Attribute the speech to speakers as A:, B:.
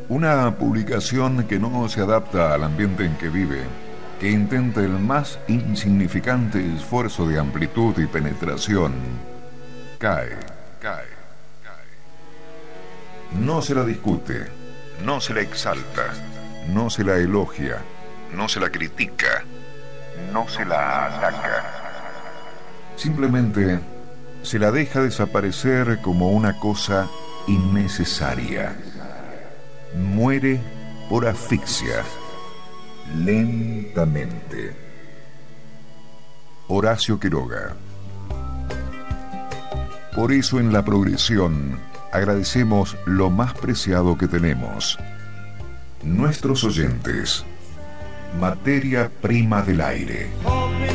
A: Una publicación que no se adapta al ambiente en que vive, que intenta el más insignificante esfuerzo de amplitud y penetración, cae. No se la discute, no se la exalta, no se la elogia, no se la critica, no se la ataca. Simplemente se la deja desaparecer como una cosa innecesaria. Muere por asfixia, lentamente. Horacio Quiroga. Por eso en La Progresión agradecemos lo más preciado que tenemos: nuestros oyentes, materia prima del aire.